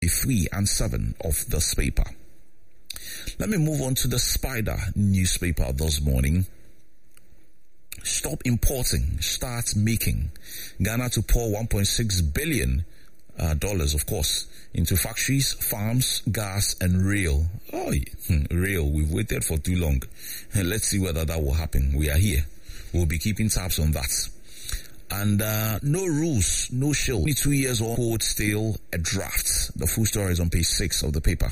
3 and 7 of this paper. Let me move on to the Spider newspaper this morning. Stop importing, start making. Ghana to pour $1.6 billion, of course, into factories, farms, gas, and rail. Rail, we've waited for too long. Let's see whether that will happen. We are here. We'll be keeping tabs on that. And no rules, no shield. 22 years old, still a draft. The full story is on page 6 of the paper.